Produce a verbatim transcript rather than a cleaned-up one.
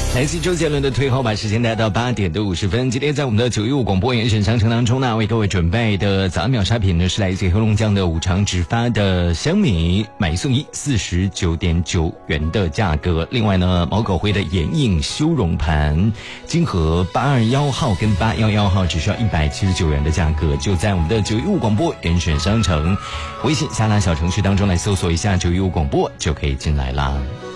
来自周杰伦的推后把时间带到八点的五十分。今天在我们的九一五广播严选商城当中呢，为各位准备的早安秒杀品呢是来自黑龙江的五常直发的香米，买一送一，四十九点九元的价格。另外呢，毛狗灰的眼影修容盘，金盒八二一号跟八一一号只需要一百七十九元的价格，就在我们的九一五广播严选商城微信下拉小程序当中来搜索一下九一五广播就可以进来啦。